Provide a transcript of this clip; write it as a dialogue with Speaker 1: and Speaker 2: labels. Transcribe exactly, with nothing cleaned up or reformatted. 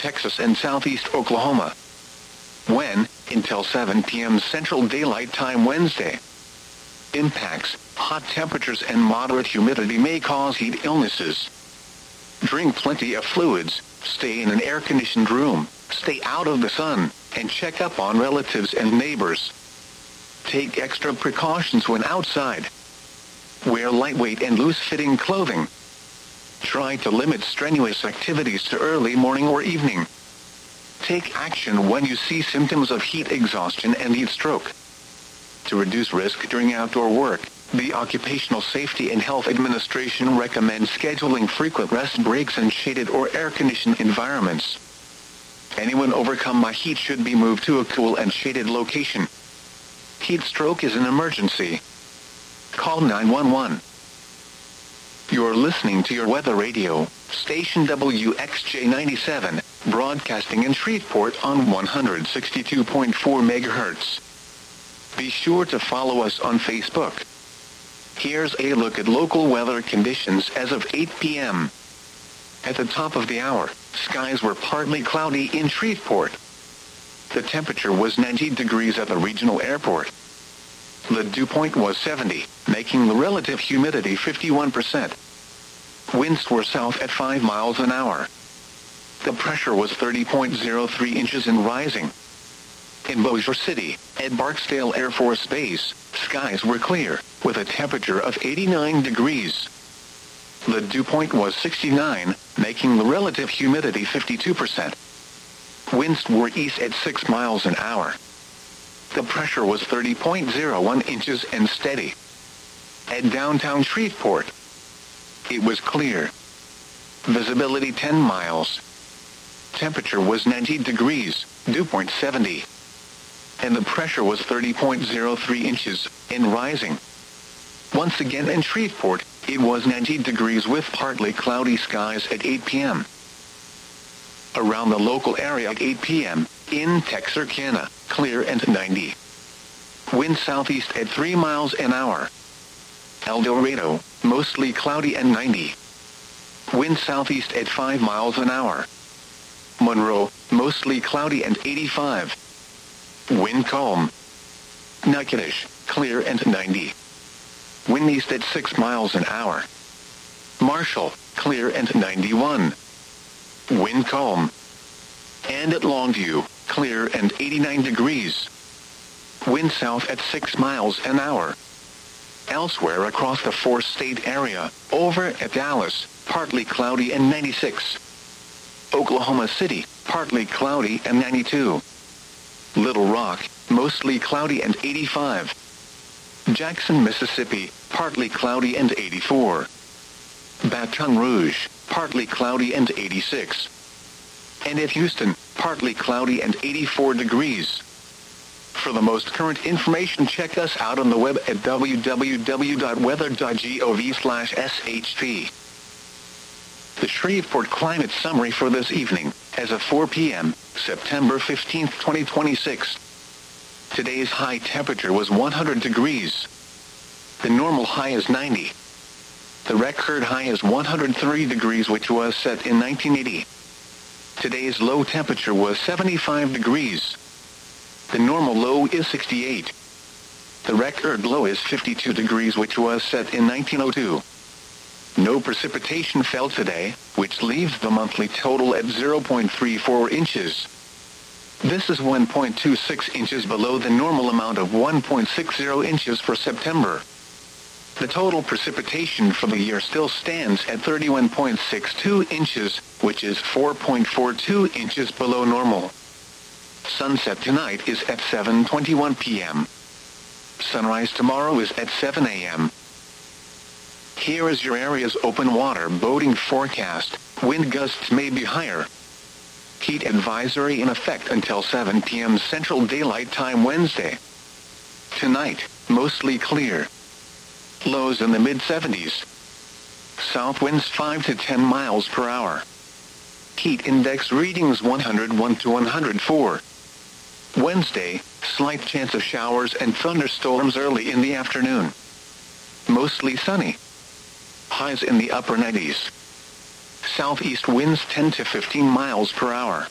Speaker 1: Texas and southeast Oklahoma. When, until seven p m Central Daylight Time Wednesday. Impacts: hot temperatures and moderate humidity may cause heat illnesses. Drink plenty of fluids, stay in an air-conditioned room, stay out of the sun, and check up on relatives and neighbors. Take extra precautions when outside. Wear lightweight and loose-fitting clothing. Try to limit strenuous activities to early morning or evening. Take action when you see symptoms of heat exhaustion and heat stroke. To reduce risk during outdoor work, the Occupational Safety and Health Administration recommends scheduling frequent rest breaks in shaded or air-conditioned environments. Anyone overcome by heat should be moved to a cool and shaded location. Heat stroke is an emergency. Call nine one one. You're listening to your weather radio, station W X J ninety-seven, broadcasting in Shreveport on one hundred sixty-two point four megahertz. Be sure to follow us on Facebook. Here's a look at local weather conditions as of eight p m At the top of the hour, skies were partly cloudy in Shreveport. The temperature was ninety degrees at the regional airport. The dew point was seventy, making the relative humidity fifty-one percent. Winds were south at five miles an hour. The pressure was thirty point zero three inches and rising. In Bossier City, at Barksdale Air Force Base, skies were clear, with a temperature of eighty-nine degrees. The dew point was sixty-nine, making the relative humidity fifty-two percent. Winds were east at six miles an hour. The pressure was thirty point zero one inches and steady. At downtown Shreveport, it was clear. Visibility ten miles. Temperature was ninety degrees, dew point seventy. And the pressure was thirty point zero three inches, and rising. Once again in Shreveport, it was ninety degrees with partly cloudy skies at eight p m Around the local area at eight p m, in Texarkana, clear and ninety. Wind southeast at three miles an hour. El Dorado, mostly cloudy and ninety. Wind southeast at five miles an hour. Monroe, mostly cloudy and eighty-five. Wind calm. Natchitoches, clear and ninety. Wind east at six miles an hour. Marshall, clear and ninety-one. Wind calm. And at Longview, clear and eighty-nine degrees. Wind south at six miles an hour. Elsewhere across the four-state area, over at Dallas, partly cloudy and ninety-six. Oklahoma City, partly cloudy and ninety-two. Little Rock, mostly cloudy and eighty-five. Jackson, Mississippi, partly cloudy and eighty-four. Baton Rouge, partly cloudy and eighty-six. And at Houston, partly cloudy and eighty-four degrees. For the most current information, check us out on the web at w w w dot weather dot gov slash s h p. The Shreveport Climate Summary for this evening, as of four p m, September fifteenth, twenty twenty-six. Today's high temperature was one hundred degrees. The normal high is ninety. The record high is one hundred three degrees, which was set in nineteen eighty. Today's low temperature was seventy-five degrees. The normal low is sixty-eight. The record low is fifty-two degrees, which was set in nineteen oh two. No precipitation fell today, which leaves the monthly total at zero point three four inches. This is one point two six inches below the normal amount of one point six zero inches for September. The total precipitation for the year still stands at thirty-one point six two inches, which is four point four two inches below normal. Sunset tonight is at seven twenty-one p m Sunrise tomorrow is at seven a m Here is your area's open water boating forecast. Wind gusts may be higher. Heat advisory in effect until seven p m Central Daylight Time Wednesday. Tonight, mostly clear. Lows in the mid seventies. South winds five to ten miles per hour. Heat index readings one hundred one to one hundred four. Wednesday, slight chance of showers and thunderstorms early in the afternoon. Mostly sunny. Highs in the upper nineties. Southeast winds ten to fifteen miles per hour.